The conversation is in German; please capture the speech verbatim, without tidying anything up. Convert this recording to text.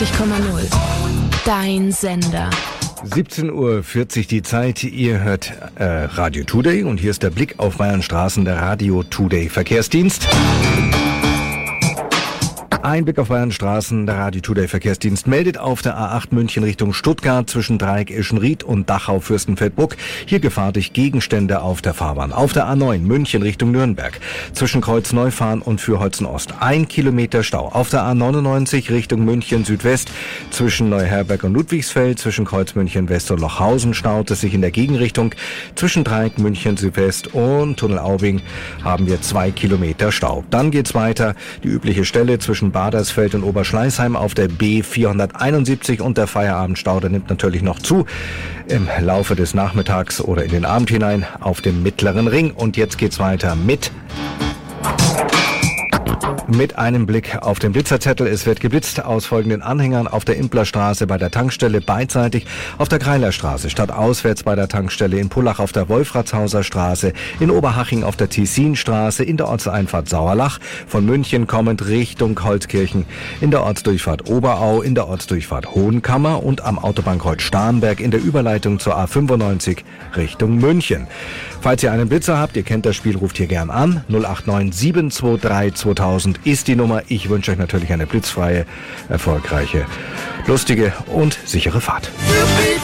neunundneunzig Komma null. Dein Sender. siebzehn Uhr vierzig die Zeit, ihr hört äh, Radio Today und hier ist der Blick auf Bayern Straßen, der Radio Today Verkehrsdienst. Ein Blick auf Bayern Straßen, der Radio Today Verkehrsdienst meldet auf der A acht München Richtung Stuttgart zwischen Dreieck Eschenried und Dachau-Fürstenfeldbruck. Hier Gefahr durch Gegenstände auf der Fahrbahn. Auf der A neun München Richtung Nürnberg zwischen Kreuz Neufahren und Fürholzen Ost. Ein Kilometer Stau. Auf der A neunundneunzig Richtung München Südwest zwischen Neuherberg und Ludwigsfeld. Zwischen Kreuz München West und Lochhausen staut es sich in der Gegenrichtung. Zwischen Dreieck München Südwest und Tunnel Aubing haben wir zwei Kilometer Stau. Dann geht's weiter. Die übliche Stelle zwischen Badersfeld und Oberschleißheim auf der B vierhunderteinundsiebzig und der Feierabendstau, der nimmt natürlich noch zu im Laufe des Nachmittags oder in den Abend hinein auf dem Mittleren Ring. Und jetzt geht's weiter mit Mit einem Blick auf den Blitzerzettel. Es wird geblitzt aus folgenden Anhängern auf der Implerstraße bei der Tankstelle beidseitig, auf der Greilerstraße stadtauswärts bei der Tankstelle, in Pullach auf der Wolfratshauser Straße, in Oberhaching auf der Tessinstraße, in der Ortseinfahrt Sauerlach, von München kommend Richtung Holzkirchen, in der Ortsdurchfahrt Oberau, in der Ortsdurchfahrt Hohenkammer und am Autobahnkreuz Starnberg in der Überleitung zur A fünfundneunzig Richtung München. Falls ihr einen Blitzer habt, ihr kennt das Spiel, ruft hier gern an. null acht neun sieben zwei drei zweitausend ist die Nummer. Ich wünsche euch natürlich eine blitzfreie, erfolgreiche, lustige und sichere Fahrt.